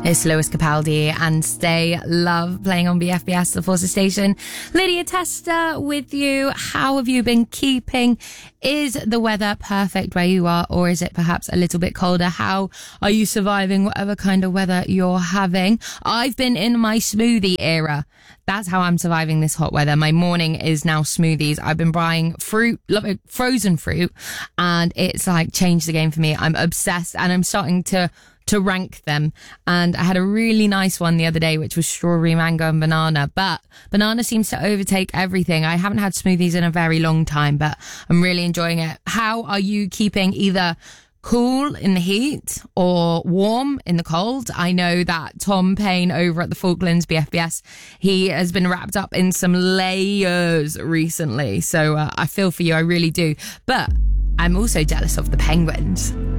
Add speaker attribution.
Speaker 1: It's Lewis Capaldi and Stay Love playing on BFBS, the Forces Station. Lydia Tester with you. How have you been keeping? Is the weather perfect where you are, or is it perhaps a little bit colder? How are you surviving whatever kind of weather you're having? I've been in my smoothie era. That's how I'm surviving this hot weather. My morning is now smoothies. I've been buying fruit, frozen fruit, and it's like changed the game for me. I'm obsessed, and I'm starting to rank them. And I had a really nice one the other day, which was strawberry, mango and banana. But banana seems to overtake everything. I haven't had smoothies in a very long time, but I'm really enjoying it. How are you keeping either cool in the heat or warm in the cold? I know that Tom Payne over at the Falklands BFBS, he has been wrapped up in some layers recently. So I feel for you. I really do. But I'm also jealous of the penguins.